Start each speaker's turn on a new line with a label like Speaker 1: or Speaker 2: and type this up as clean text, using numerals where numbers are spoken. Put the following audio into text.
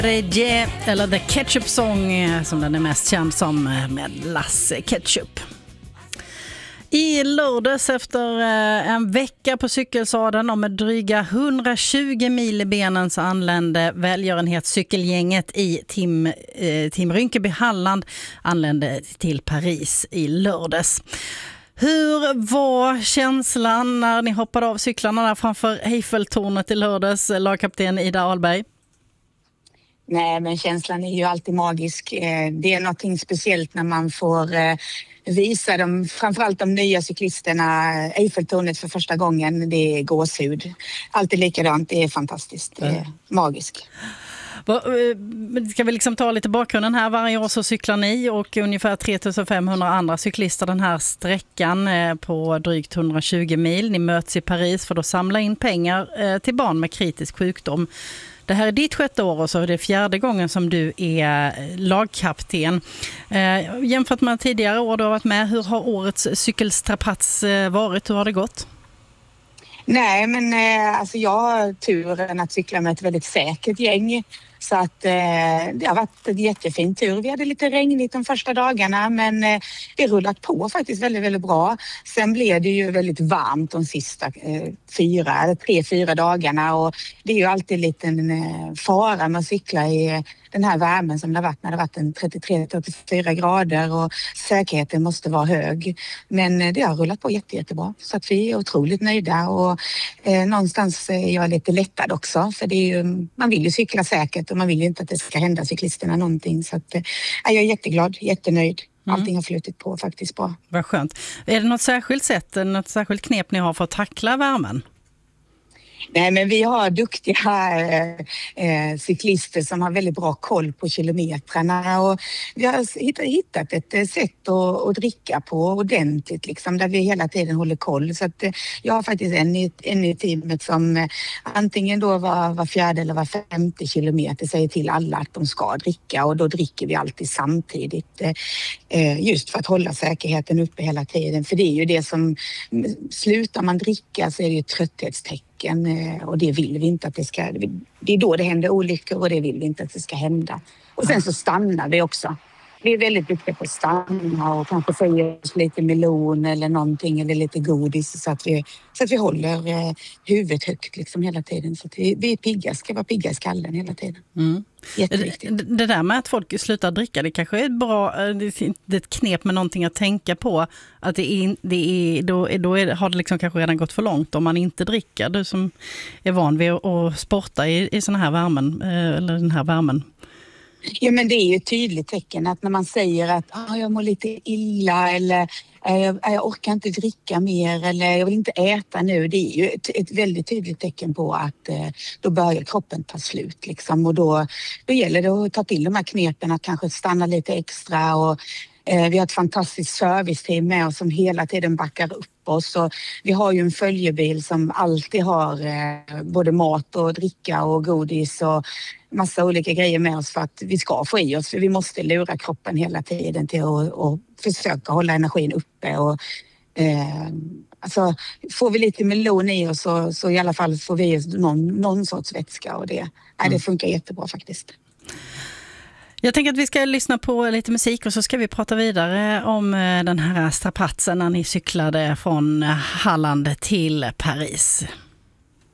Speaker 1: Reggae, eller The Ketchup Song som den är mest känd som, med Lasse Ketchup. I lördags efter en vecka på cykelsadeln och med dryga 120 mil i benen så anlände välgörenhetscykelgänget i Team Rynkeby Halland anlände till Paris i lördags. Hur var känslan när ni hoppade av cyklarna där framför Eiffeltornet i lördags, lagkapten Ida Ahlberg?
Speaker 2: Nej, men känslan är ju alltid magisk. Det är någonting speciellt när man får visa dem, framförallt de nya cyklisterna, Eiffeltornet för första gången. Det är gåshud. Allt är likadant, det är fantastiskt. Det är magiskt.
Speaker 1: Ska vi liksom ta lite bakgrunden här? Varje år så cyklar ni och ungefär 3500 andra cyklister den här sträckan på drygt 120 mil. Ni möts i Paris för att samla in pengar till barn med kritisk sjukdom. Det här är ditt 6:e år och så är det 4:e gången som du är lagkapten. Jämfört med tidigare år du har varit med, hur har årets cykelstrapats varit? Hur har det gått?
Speaker 2: Nej, men alltså jag har turen att cykla med ett väldigt säkert gäng. Så att det har varit en jättefin tur. Vi hade lite regnigt de första dagarna men det rullat på faktiskt väldigt, väldigt bra. Sen blev det ju väldigt varmt de sista 3-4 dagarna och det är ju alltid lite en fara med att cykla i den här värmen som det har varit när det har varit en 33-34 grader och säkerheten måste vara hög. Men det har rullat på jättebra så att vi är otroligt nöjda och någonstans är jag lite lättad också för det är ju, man vill ju cykla säkert och man vill ju inte att det ska hända cyklisterna någonting så att jag är jätteglad, jättenöjd. Allting har flutit på faktiskt bra.
Speaker 1: Vad skönt. Är det något särskilt sätt, något särskilt knep ni har för att tackla värmen?
Speaker 2: Nej, men vi har duktiga cyklister som har väldigt bra koll på kilometrarna och vi har hittat ett sätt att dricka på ordentligt liksom, där vi hela tiden håller koll. Så att jag har faktiskt en i teamet som antingen då var fjärde eller var 50 kilometer säger till alla att de ska dricka och då dricker vi alltid samtidigt just för att hålla säkerheten uppe hela tiden. För det är ju det som, slutar man dricka så är det ju trötthetstecken. Och det vill vi inte att det ska, det är då det händer olyckor och det vill vi inte att det ska hända. Och sen så stannar vi också. Vi är väldigt duktiga på att stanna och kanske få i oss lite melon eller någonting eller lite godis så att vi håller huvudet högt liksom hela tiden. Så att vi är pigga, ska vara pigga i skallen hela tiden. Mm. Jätteviktigt.
Speaker 1: Det där med att folk slutar dricka, det kanske är ett knep med någonting att tänka på. Att då har det liksom kanske redan gått för långt om man inte dricker. Du som är van vid att sporta i såna här värmen, eller den här värmen.
Speaker 2: Ja, men det är ju ett tydligt tecken att när man säger att jag mår lite illa eller jag orkar inte dricka mer eller jag vill inte äta nu. Det är ju ett väldigt tydligt tecken på att då börjar kroppen ta slut liksom. Och då gäller det att ta till de här knepen att kanske stanna lite extra och vi har ett fantastiskt serviceteam med oss som hela tiden backar upp oss och vi har ju en följebil som alltid har både mat och dricka och godis och massa olika grejer med oss för att vi ska få i oss för vi måste lura kroppen hela tiden till att försöka hålla energin uppe och alltså får vi lite melon i oss så i alla fall får vi någon sorts vätska och det funkar jättebra faktiskt.
Speaker 1: Jag tänker att vi ska lyssna på lite musik och så ska vi prata vidare om den här strapatsen när ni cyklade från Halland till Paris.